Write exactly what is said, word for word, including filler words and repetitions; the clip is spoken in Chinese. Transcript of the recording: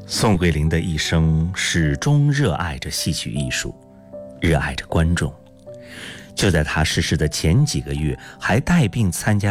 宋桂林的一生始终热爱着戏曲艺术，热爱着观众。就在他逝世的前几个月，还带病参加